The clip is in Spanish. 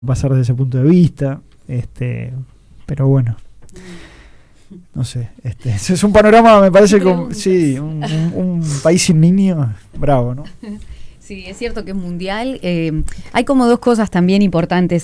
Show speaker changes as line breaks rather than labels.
pasar desde ese punto de vista, pero bueno, no sé, es un panorama, me parece, como, sí, un país sin niños, bravo, ¿no?
Sí, es cierto que es mundial. Hay como dos cosas también importantes